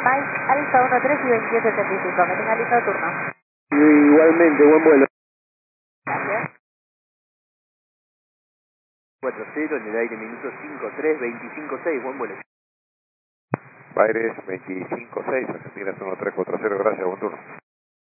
Mike Alfa 13 y 2785. Que tenga listo turno. Igualmente, buen vuelo. Gracias. 40 en el aire, minuto 53, 25-6, buen vuelo. Baires 25-6, Argentina 1340, gracias, buen turno.